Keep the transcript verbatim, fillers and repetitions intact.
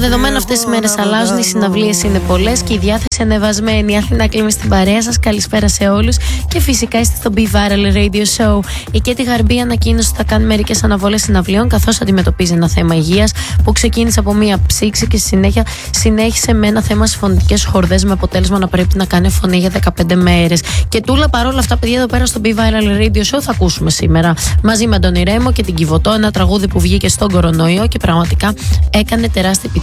δεδομένα αυτές τις μέρες αλλάζουν, οι συναυλίες είναι πολλές και η διάθεση ανεβασμένη. Αθηνά Κλίμη στην παρέα σας, καλησπέρα σε όλους. Και φυσικά είστε στο Be Viral Radio Show. Η Κέτι Γαρμπή ανακοίνωσε ότι θα κάνει μερικές αναβολές συναυλίων, καθώς αντιμετωπίζει ένα θέμα υγείας που ξεκίνησε από μία ψήξη και στη συνέχεια συνέχισε με ένα θέμα στις φωνητικές χορδές, με αποτέλεσμα να πρέπει να κάνει φωνή για δεκαπέντε μέρες. Και τούλα παρόλα αυτά, παιδιά, εδώ πέρα στο Be Viral Radio Show θα ακούσουμε σήμερα μαζί με τον Ιρέμο και την Κιβωτό ένα τραγούδι που βγήκε στον κορονοϊό και πραγματικά έκανε τεράστια επιτυχία.